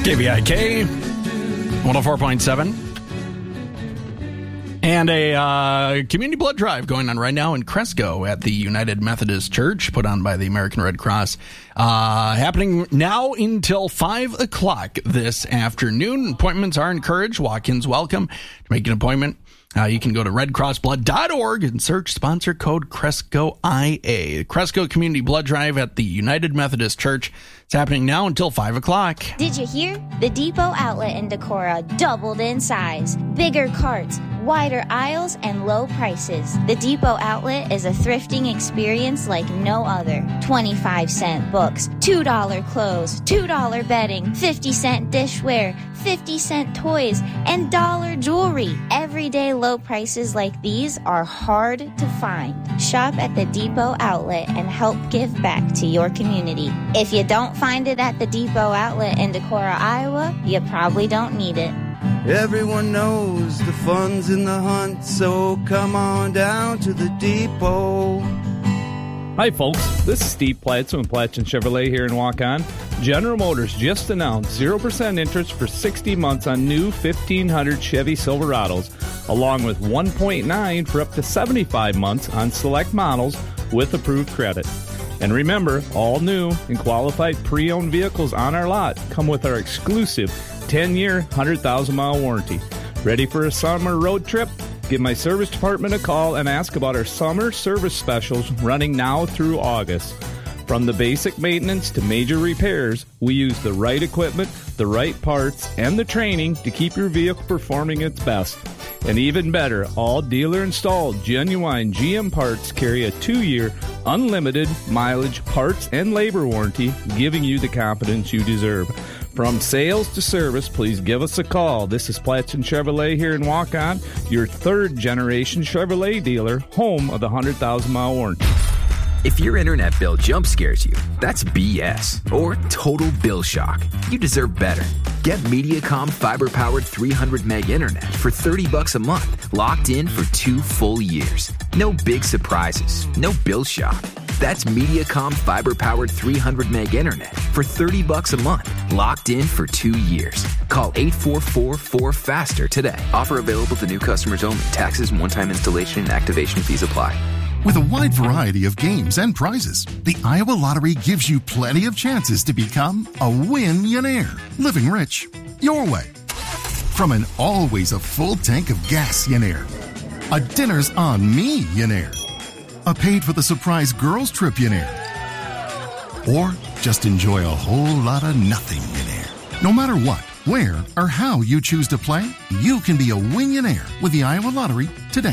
KVIK 104.7. And a community blood drive going on right now in Cresco at the United Methodist Church, put on by the American Red Cross, happening now until 5 o'clock this afternoon. Appointments are encouraged. Walk-ins welcome. To make an appointment, you can go to redcrossblood.org and search sponsor code CrescoIA. Cresco Community Blood Drive at the United Methodist Church. It's happening now until 5 o'clock. Did you hear? The Depot outlet in Decorah doubled in size. Bigger carts, wider aisles, and low prices. The Depot outlet is a thrifting experience like no other. 25-cent books, $2 clothes, $2 bedding, 50-cent dishware, 50-cent toys, and dollar jewelry. Everyday low prices like these are hard to find. Shop at the Depot outlet and help give back to your community. If you don't find it at the Depot outlet in Decorah, Iowa, you probably don't need it. Everyone knows the fun's in the hunt, so come on down to the Depot. Hi, folks. This is Steve Platson with Platson Chevrolet here in Waukon. General Motors just announced 0% interest for 60 months on new 1500 Chevy Silverados, along with 1.9 for up to 75 months on select models with approved credit. And remember, all new and qualified pre-owned vehicles on our lot come with our exclusive 10-year, 100,000-mile warranty. Ready for a summer road trip? Give my service department a call and ask about our summer service specials running now through August. From the basic maintenance to major repairs, we use the right equipment, the right parts, and the training to keep your vehicle performing its best. And even better, all dealer-installed genuine GM parts carry a 2-year unlimited mileage parts and labor warranty, giving you the confidence you deserve. From sales to service, please give us a call. This is Platson Chevrolet here in Waukon, your third-generation Chevrolet dealer, home of the 100,000-mile warranty. If your internet bill jump scares you, that's BS or total bill shock. You deserve better. Get Mediacom fiber-powered 300 meg internet for $30 a month, locked in for 2 full years. No big surprises, no bill shock. That's Mediacom fiber-powered 300 meg internet for $30 a month, locked in for 2 years. Call 844-4FASTER today. Offer available to new customers only. Taxes and one-time installation and activation fees apply. With a wide variety of games and prizes, the Iowa Lottery gives you plenty of chances to become a win-yonaire, living rich your way. From an always a full tank of gas-yonaire, a dinner's on me-yonaire, a paid for the surprise girls trip-yonaire, or just enjoy a whole lot of nothing-yonaire. No matter what, where, or how you choose to play, you can be a win-yonaire with the Iowa Lottery today.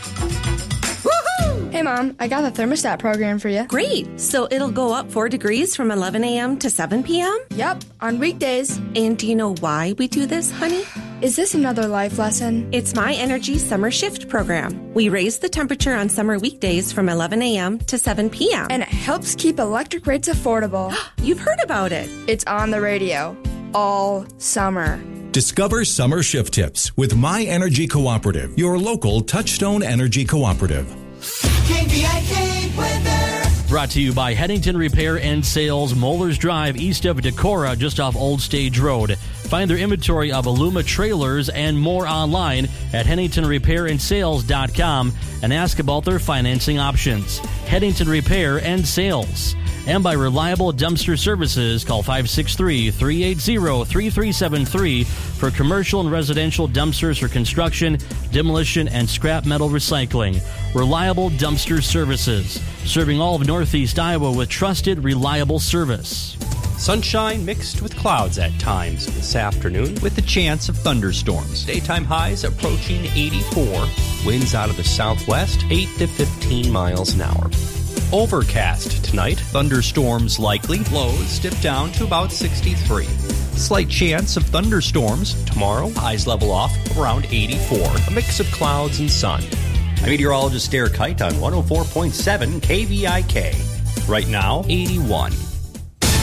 Hey, Mom, I got the thermostat program for you. Great. So it'll go up 4 degrees from 11 a.m. to 7 p.m.? Yep, on weekdays. And do you know why we do this, honey? Is this another life lesson? It's My Energy Summer Shift program. We raise the temperature on summer weekdays from 11 a.m. to 7 p.m. And it helps keep electric rates affordable. You've heard about it. It's on the radio all summer. Discover summer shift tips with My Energy Cooperative, your local Touchstone Energy Cooperative. KVIK weather. Brought to you by Headington Repair and Sales, Moeller's Drive, east of Decorah, just off Old Stage Road. Find their inventory of Aluma trailers and more online at HeadingtonRepairandSales.com and ask about their financing options. Headington Repair and Sales. And by Reliable Dumpster Services, call 563-380-3373 for commercial and residential dumpsters for construction, demolition, and scrap metal recycling. Reliable Dumpster Services, serving all of Northeast Iowa with trusted, reliable service. Sunshine mixed with clouds at times this afternoon with a chance of thunderstorms. Daytime highs approaching 84. Winds out of the southwest, 8 to 15 miles an hour. Overcast tonight, thunderstorms likely, lows dip down to about 63. Slight chance of thunderstorms tomorrow, highs level off around 84. A mix of clouds and sun. I'm meteorologist Derek Kite on 104.7 KVIK. Right now, 81.